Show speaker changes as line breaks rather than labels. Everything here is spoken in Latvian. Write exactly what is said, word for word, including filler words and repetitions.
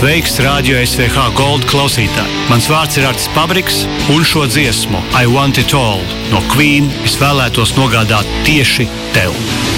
Sveiks, Radio S V H Gold klausītāji! Mans vārds ir Artis Pabriks, un šo dziesmu I Want It All no Queen es vēlētos nogādāt tieši tev.